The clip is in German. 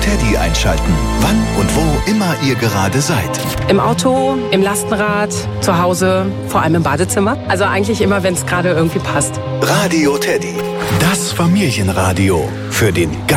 Teddy einschalten. Wann und wo immer ihr gerade seid. Im Auto, im Lastenrad, zu Hause, vor allem im Badezimmer. Also eigentlich immer, wenn es gerade irgendwie passt. Radio Teddy. Das Familienradio für den